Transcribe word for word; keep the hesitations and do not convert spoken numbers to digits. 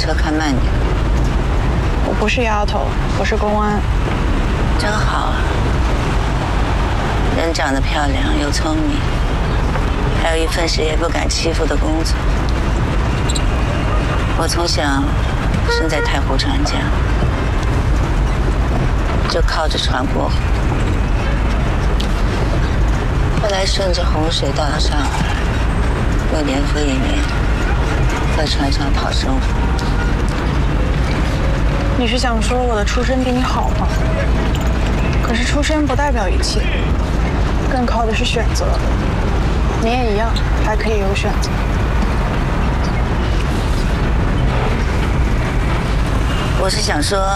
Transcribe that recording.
车开慢点。 我不是丫头，我是公安。 真好啊，人长得漂亮又聪明，还有一份谁也不敢欺负的工作。我从小生在太湖船家，就靠着船过河。后来顺着洪水到了上海，又年复一年在船上讨生活。 你是想说我的出身比你好吗？可是出身不代表一切，更靠的是选择。你也一样，还可以有选择。 我是想说。